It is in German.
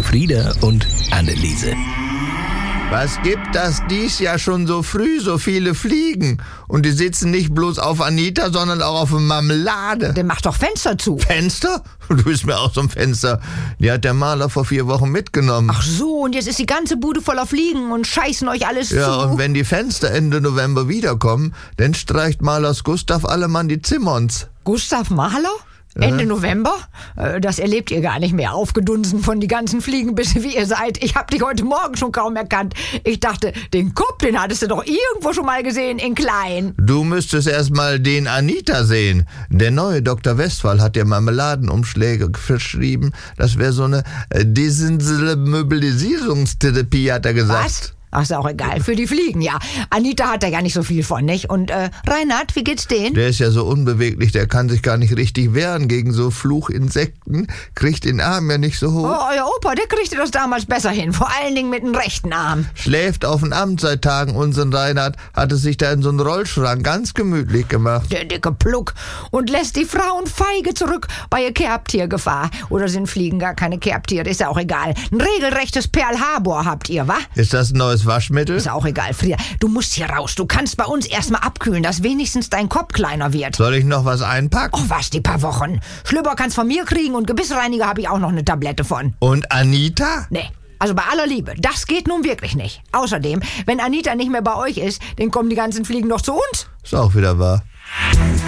Frieda und Anneliese. Was gibt das dies Jahr schon so früh, so viele Fliegen? Und die sitzen nicht bloß auf Anita, sondern auch auf der Marmelade. Der macht doch Fenster zu. Fenster? Du bist mir auch so ein Fenster. Die hat der Maler vor 4 Wochen mitgenommen. Ach so, und jetzt ist die ganze Bude voller Fliegen und scheißen euch alles Ja, zu. und wenn die Fenster Ende November wiederkommen, dann streicht Malers Gustav Allemann die Zimmons. Gustav Mahler? Ende November? Das erlebt ihr gar nicht mehr. Aufgedunsen von die ganzen Fliegenbisse, wie ihr seid. Ich hab dich heute Morgen schon kaum erkannt. Ich dachte, den Kopf, den hattest du doch irgendwo schon mal gesehen, in klein. Du müsstest erst mal den Anita sehen. Der neue Dr. Westphal hat dir Marmeladenumschläge verschrieben. Das wäre so eine Desensibilisierungstherapie, hat er gesagt. Was? Ach, ist auch egal. Für die Fliegen, ja. Anita hat da ja nicht so viel von, nicht? Und Reinhard, wie geht's denen? Der ist ja so unbeweglich, der kann sich gar nicht richtig wehren gegen so Fluchinsekten, kriegt den Arm ja nicht so hoch. Oh, euer Opa, der kriegte das damals besser hin. Vor allen Dingen mit dem rechten Arm. Schläft auf dem Amt seit Tagen, unseren Reinhard, hat es sich da in so einen Rollschrank ganz gemütlich gemacht. Der dicke Pluck. Und lässt die Frauen feige zurück bei ihr Kerbtiergefahr. Oder sind Fliegen gar keine Kerbtiere? Ist ja auch egal. Ein regelrechtes Pearl Harbor habt ihr, wa? Ist das ein neues Waschmittel? Ist auch egal, Frieda. Du musst hier raus. Du kannst bei uns erstmal abkühlen, dass wenigstens dein Kopf kleiner wird. Soll ich noch was einpacken? Oh, was, die paar Wochen. Schlüpper kannst von mir kriegen und Gebissreiniger habe ich auch noch eine Tablette von. Und Anita? Nee. Also bei aller Liebe, das geht nun wirklich nicht. Außerdem, wenn Anita nicht mehr bei euch ist, dann kommen die ganzen Fliegen doch zu uns. Ist auch wieder wahr.